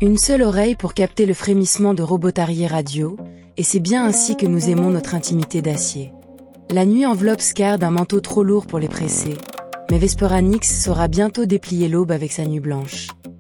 Une seule oreille pour capter le frémissement de Robotarier Radio, et c'est bien ainsi que nous aimons notre intimité d'acier. La nuit enveloppe Scar d'un manteau trop lourd pour les presser, mais Vesperanix saura bientôt déplier l'aube avec sa nuit blanche.